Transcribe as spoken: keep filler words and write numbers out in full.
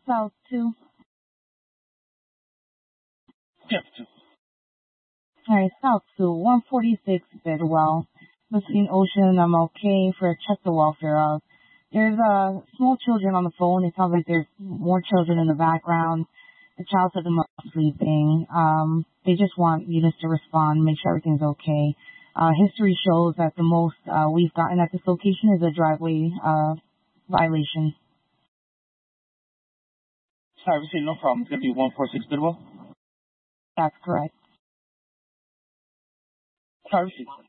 South two. Yep, two. Alright, South two, one forty-six Bidwell. Between Ocean and M L K for check the welfare of. There's uh, small children on the phone. It sounds like there's more children in the background. The child said them are sleeping. Um, they just want units to respond, make sure everything's okay. Uh, history shows that the most uh, we've gotten at this location is a driveway uh, violation. Sorry, we see no problem. It's going to be one forty-six Bidwell. That's correct. Sorry, we see.